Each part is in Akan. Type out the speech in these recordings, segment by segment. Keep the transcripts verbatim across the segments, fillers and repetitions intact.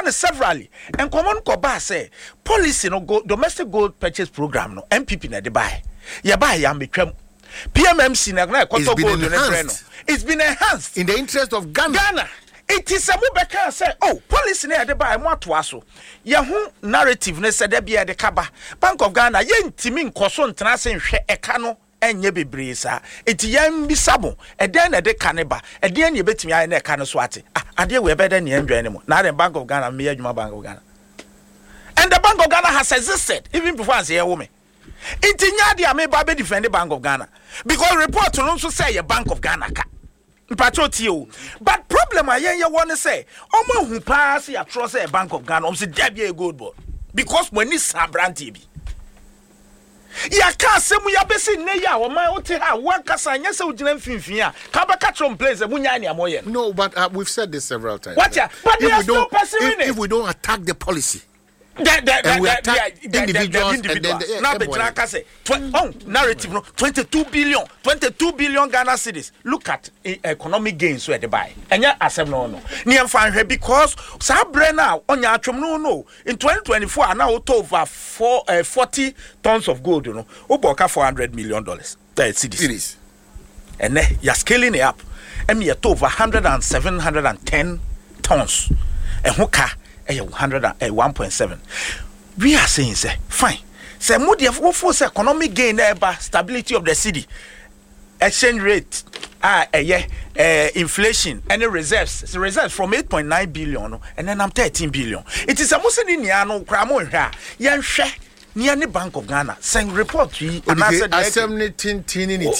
no severally and common ko ba say policy no go domestic gold purchase program no M P P na de buy ye buy ya betwam P M M C na na koto gold no no it's been enhanced in the interest of Ghana Ghana it is a mobeka say oh policy na de buy mo atoa so ye hu narrative ne said bia de kaba Bank of Ghana ye ntimi nkoso ntena se nhwe eka no enye bebre sa eti yan bisabo eden na de kaneba eden na betimi aye na eka no so ate ah ade we beden na ndwan ne mo na the Bank of Ghana me adwuma Bank of Ghana and the Bank of Ghana has existed even before I say ye woman enti nya de ame ba be defend the Bank of Ghana because report no so say ye Bank of Ghana ka mpatoti o but problem aye ye won say omo hu pass ya trust say Bank of Ghana om say there be a gold board because when is sabranti bi ya ka semu ya besi ne ya o man ote ha wankasa nya se ugina mfimfin a ka ba ka trom place munya ne amoye no but uh, we've said this several times what ya but they are still pursuing if, if we don't attack the policy that that and we that attack the, individuals the, the, the, and then the, yeah, now betra ka say oh narrative no twenty-two billion twenty-two billion Ghana cedis look at uh, economic gains where they buy enya asem no no ni emfa hwe because sa bre na onya atwom no no in twenty twenty-four na auto over four, uh, forty tons of gold you know oboka four hundred million dollars that cedis and then you're scaling it up and you over one hundred and seven one hundred ten tons and hoka one hundred one point seven. We are saying, say, fine. Say, Moody of force economic gain, neighbor, stability of the city, exchange rate, ah, uh, yeah, uh, inflation, any reserves, it's reserves from eight point nine billion, and then I'm thirteen billion. It is a Mussoliniano, Cramo, Yan Sheh. Near the Bank of Ghana, send report to you. And I said, I seventeen tin in it.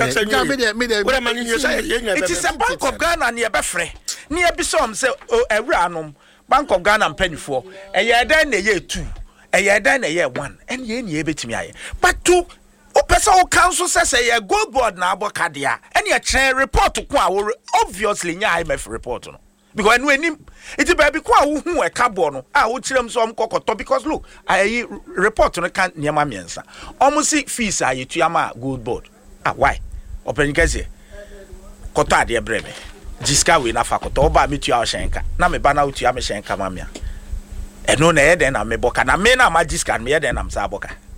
It is a Bank of Ghana near Befre, near Bisom, say, oh, a ranum. Bank of Ghana and penny for a year then a year two, a year then a year one, and ye ye bet me. But two, O Pessoal Council says a year gold board now, Bocadia, and your chair report to Qua, obviously, yeah, I may report. Because when him, it's a baby Qua who a carbono, I would tell them some cocoa because look, I report on a can't near my mensa. Almost six fees are you to Yama gold board. Ah, why? Open Gazi Cotadia Breme. Jiska we na fakoto oba mitu ya shenka na me bana utu ya me shenka mamia eno na ye den na me boka na me na ma jiska me ye den na msa boka